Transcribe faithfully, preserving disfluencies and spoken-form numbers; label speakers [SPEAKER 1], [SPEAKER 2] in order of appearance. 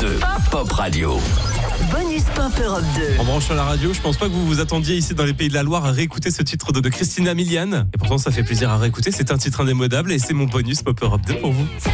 [SPEAKER 1] deux, Pop Radio.
[SPEAKER 2] Bonus Pop Europe deux.
[SPEAKER 3] En branchant la radio, je pense pas que vous vous attendiez ici dans les Pays de la Loire à réécouter ce titre de, de Christina Milian. Et pourtant ça fait plaisir à réécouter, c'est un titre indémodable et c'est mon bonus Pop Europe deux pour vous.